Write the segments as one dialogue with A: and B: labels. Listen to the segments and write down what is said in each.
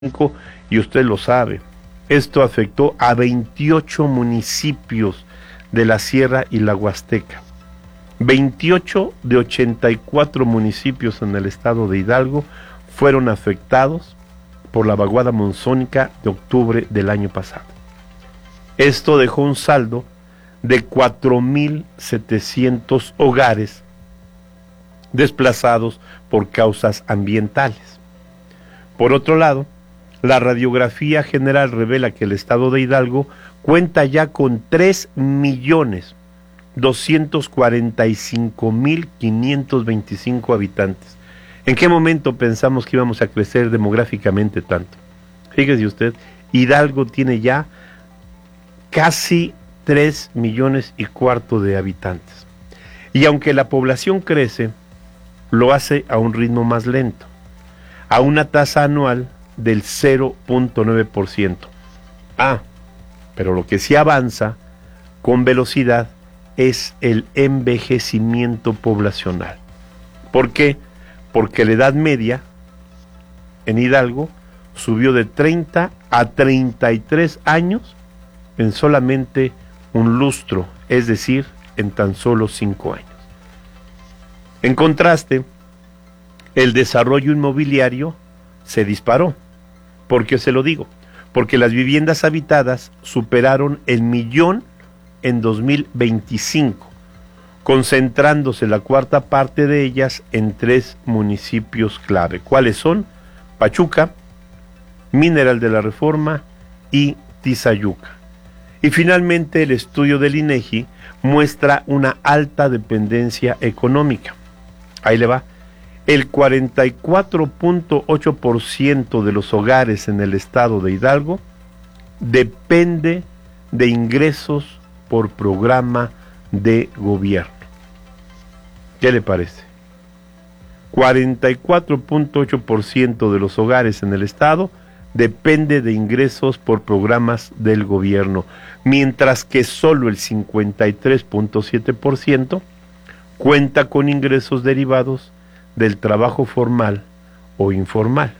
A: y usted lo sabe. Esto afectó a 28 municipios de la Sierra y la Huasteca. 28 de 84 municipios en el estado de Hidalgo fueron afectados por la vaguada monzónica de octubre del año pasado. Esto dejó un saldo de 4.700 hogares desplazados por causas ambientales. Por otro lado, la radiografía general revela que el estado de Hidalgo cuenta ya con 3.245.525 habitantes. ¿En qué momento pensamos que íbamos a crecer demográficamente tanto? Fíjese usted, Hidalgo tiene ya casi 3,25 millones de habitantes. Y aunque la población crece, lo hace a un ritmo más lento, a una tasa anual del 0.9%. Pero lo que sí avanza con velocidad es el envejecimiento poblacional. ¿Por qué? Porque la edad media en Hidalgo subió de 30 a 33 años en solamente un lustro, es decir, en tan solo 5 años. En contraste, el desarrollo inmobiliario se disparó. ¿Por qué se lo digo? Porque las viviendas habitadas superaron el 1,000,000 en 2025, concentrándose la cuarta parte de ellas en 3 municipios clave. ¿Cuáles son? Pachuca, Mineral de la Reforma y Tizayuca. Y finalmente el estudio del INEGI muestra una alta dependencia económica. Ahí le va. El 44.8% de los hogares en el estado de Hidalgo depende de ingresos por programa de gobierno. ¿Qué le parece? 44.8% de los hogares en el estado depende de ingresos por programas del gobierno, mientras que solo el 53.7% cuenta con ingresos derivados del trabajo formal o informal.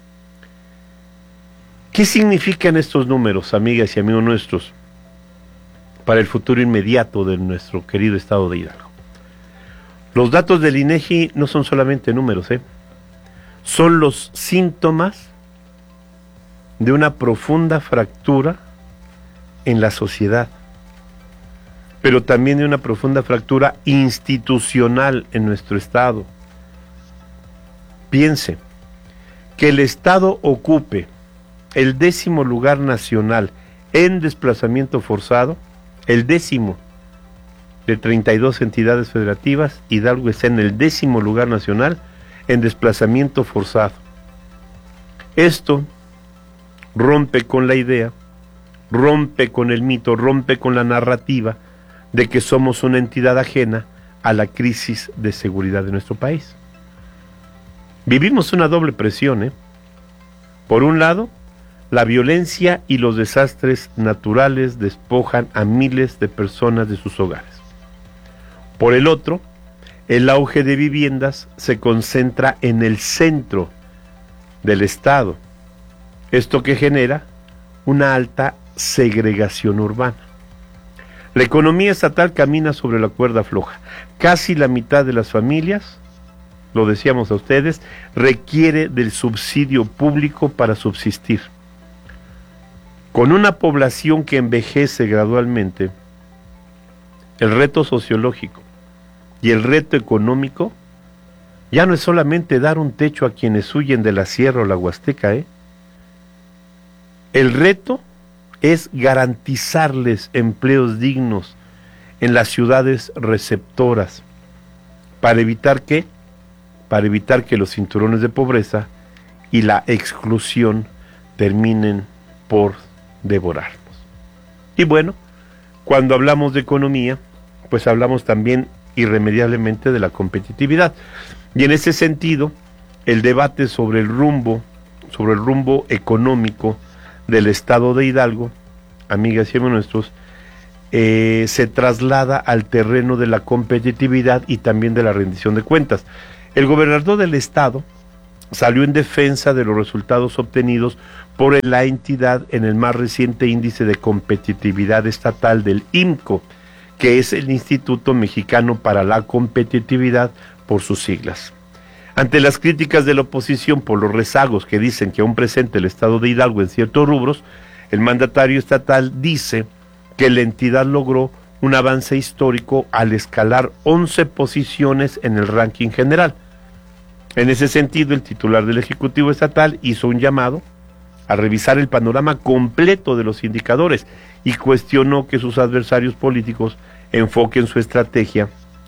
A: ¿Qué significan estos números, amigas y amigos nuestros, para el futuro inmediato de nuestro querido estado de Hidalgo? Los datos del INEGI no son solamente números, son los síntomas de una profunda fractura en la sociedad, pero también de una profunda fractura institucional en nuestro estado. Piense, que el estado ocupe el 10º lugar nacional en desplazamiento forzado, el 10º de 32 entidades federativas. Hidalgo está en el 10º lugar nacional en desplazamiento forzado. Esto rompe con la idea, rompe con el mito, rompe con la narrativa de que somos una entidad ajena a la crisis de seguridad de nuestro país. Vivimos una doble presión, Por un lado, la violencia y los desastres naturales despojan a miles de personas de sus hogares. Por el otro, el auge de viviendas se concentra en el centro del estado. Esto que genera una alta segregación urbana. La economía estatal camina sobre la cuerda floja. Casi la mitad de las familias, lo decíamos a ustedes, requiere del subsidio público para subsistir. Con una población que envejece gradualmente, el reto sociológico y el reto económico ya no es solamente dar un techo a quienes huyen de la Sierra o la Huasteca, El reto es garantizarles empleos dignos en las ciudades receptoras. ¿Para evitar qué? Para evitar que los cinturones de pobreza y la exclusión terminen por devorarnos. Y bueno, cuando hablamos de economía, pues hablamos también irremediablemente de la competitividad. Y en ese sentido, el debate sobre el rumbo económico del estado de Hidalgo, amigas y amigos nuestros, se traslada al terreno de la competitividad y también de la rendición de cuentas. El gobernador del estado salió en defensa de los resultados obtenidos por la entidad en el más reciente índice de competitividad estatal del IMCO, que es el Instituto Mexicano para la Competitividad por sus siglas. Ante las críticas de la oposición por los rezagos que dicen que aún presenta el estado de Hidalgo en ciertos rubros, el mandatario estatal dice que la entidad logró un avance histórico al escalar 11 posiciones en el ranking general. En ese sentido, el titular del Ejecutivo Estatal hizo un llamado a revisar el panorama completo de los indicadores y cuestionó que sus adversarios políticos enfoquen su estrategia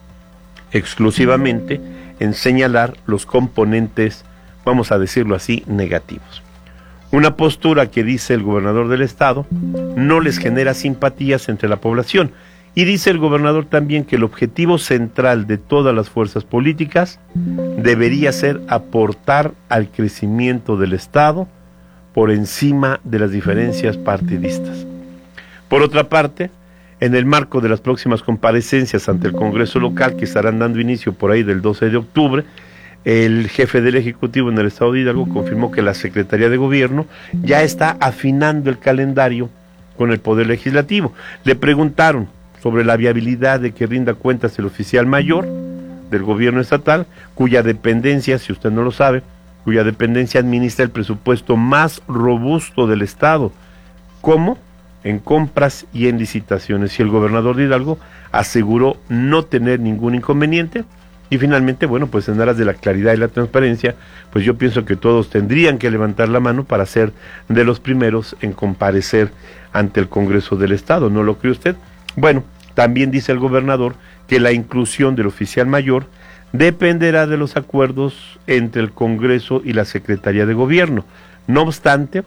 A: exclusivamente en señalar los componentes, vamos a decirlo así, negativos. Una postura que, dice el gobernador del estado, no les genera simpatías entre la población. Y dice el gobernador también que el objetivo central de todas las fuerzas políticas debería ser aportar al crecimiento del estado por encima de las diferencias partidistas. Por otra parte, en el marco de las próximas comparecencias ante el Congreso local, que estarán dando inicio por ahí del 12 de octubre, el jefe del Ejecutivo en el estado de Hidalgo confirmó que la Secretaría de Gobierno ya está afinando el calendario con el Poder Legislativo. Le preguntaron sobre la viabilidad de que rinda cuentas el oficial mayor del gobierno estatal, cuya dependencia, si usted no lo sabe, cuya dependencia administra el presupuesto más robusto del estado, como en compras y en licitaciones. Y el gobernador de Hidalgo aseguró no tener ningún inconveniente. Y finalmente, bueno, pues en aras de la claridad y la transparencia, pues yo pienso que todos tendrían que levantar la mano para ser de los primeros en comparecer ante el Congreso del Estado. ¿No lo cree usted? Bueno, también dice el gobernador que la inclusión del oficial mayor dependerá de los acuerdos entre el Congreso y la Secretaría de Gobierno. No obstante,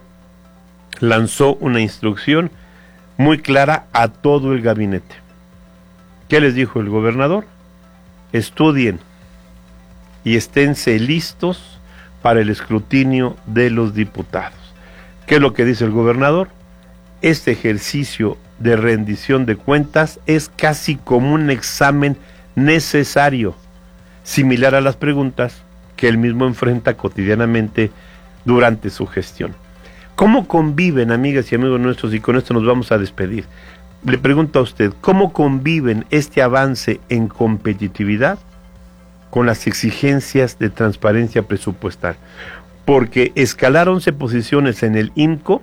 A: lanzó una instrucción muy clara a todo el gabinete. ¿Qué les dijo el gobernador? Estudien y esténse listos para el escrutinio de los diputados. ¿Qué es lo que dice el gobernador? Este ejercicio de rendición de cuentas es casi como un examen necesario, similar a las preguntas que él mismo enfrenta cotidianamente durante su gestión. ¿Cómo conviven, amigas y amigos nuestros? Y con esto nos vamos a despedir. Le pregunto a usted, ¿cómo conviven este avance en competitividad con las exigencias de transparencia presupuestal? Porque escalar 11 posiciones en el IMCO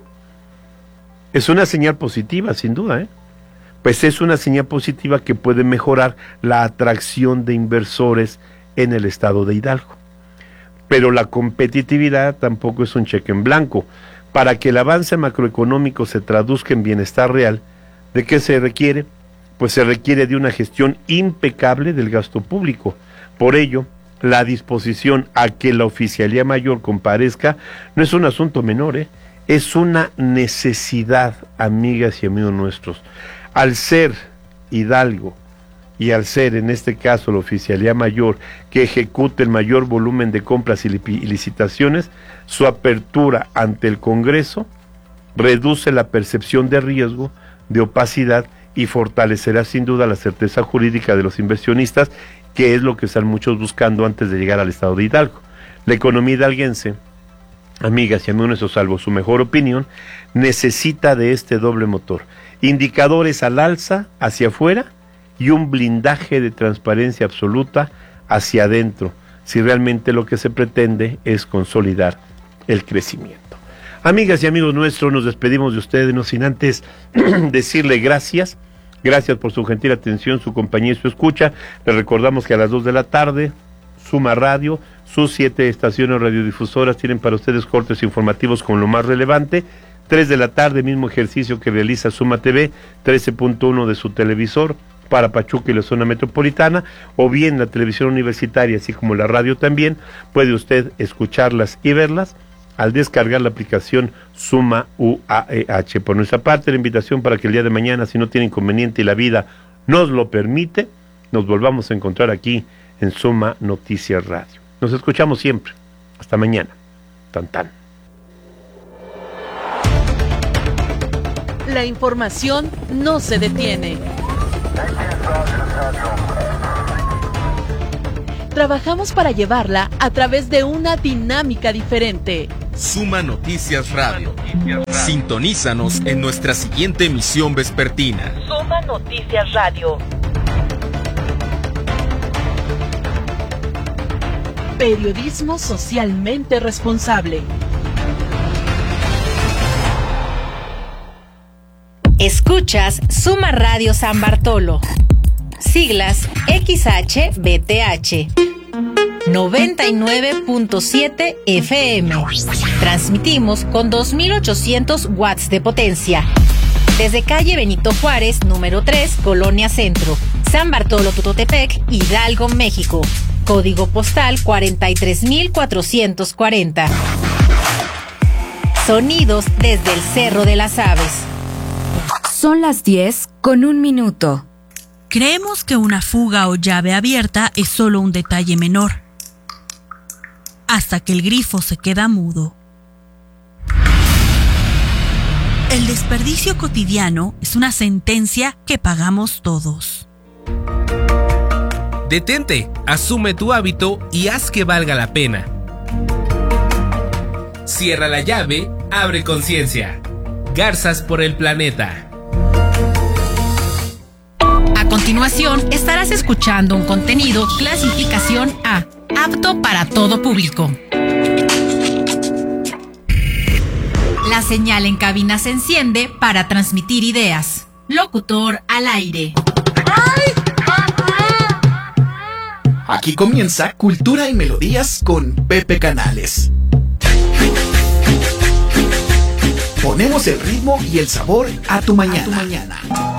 A: es una señal positiva, sin duda, pues es una señal positiva que puede mejorar la atracción de inversores en el estado de Hidalgo. Pero la competitividad tampoco es un cheque en blanco. Para que el avance macroeconómico se traduzca en bienestar real, ¿de qué se requiere? Pues se requiere de una gestión impecable del gasto público. Por ello, la disposición a que la oficialía mayor comparezca no es un asunto menor, es una necesidad, amigas y amigos nuestros. Al ser Hidalgo y al ser, en este caso, la oficialía mayor que ejecute el mayor volumen de compras y licitaciones, su apertura ante el Congreso reduce la percepción de riesgo, de opacidad, y fortalecerá sin duda la certeza jurídica de los inversionistas, que es lo que están muchos buscando antes de llegar al estado de Hidalgo. La economía hidalguense, amigas y amigos nuestros, salvo su mejor opinión, necesita de este doble motor: indicadores al alza hacia afuera y un blindaje de transparencia absoluta hacia adentro, si realmente lo que se pretende es consolidar el crecimiento. Amigas y amigos nuestros, nos despedimos de ustedes, no sin antes decirle gracias por su gentil atención, su compañía y su escucha. Les recordamos que a las 2 de la tarde, Suma Radio, sus 7 estaciones radiodifusoras tienen para ustedes cortes informativos con lo más relevante. 3 de la tarde, mismo ejercicio que realiza Suma TV, 13.1 de su televisor para Pachuca y la zona metropolitana, o bien la televisión universitaria, así como la radio también. Puede usted escucharlas y verlas al descargar la aplicación Suma UAEH. Por nuestra parte, la invitación para que el día de mañana, si no tiene inconveniente y la vida nos lo permite, nos volvamos a encontrar aquí en Suma Noticias Radio. Nos escuchamos siempre. Hasta mañana. Tan tan.
B: La información no se detiene. trabajamos para llevarla a través de una dinámica diferente.
C: Suma Noticias Radio. Sintonízanos en nuestra siguiente emisión vespertina.
B: Suma Noticias Radio. Periodismo socialmente responsable.
D: Escuchas Suma Radio San Bartolo. Siglas XHBTH. 99.7 FM. Transmitimos con 2.800 watts de potencia. Desde calle Benito Juárez, número 3, Colonia Centro, San Bartolo Tutotepec, Hidalgo, México. Código postal 43.440. Sonidos desde el Cerro de las Aves.
E: Son las 10:01.
F: Creemos que una fuga o llave abierta es solo un detalle menor, hasta que el grifo se queda mudo. El desperdicio cotidiano es una sentencia que pagamos todos.
G: Detente, asume tu hábito y haz que valga la pena. Cierra la llave, abre conciencia. Garzas por el planeta.
D: A continuación, estarás escuchando un contenido clasificación A, apto para todo público. La señal en cabina se enciende para transmitir ideas. Locutor al aire.
H: Aquí comienza Cultura y Melodías con Pepe Canales. Ponemos el ritmo y el sabor a tu mañana.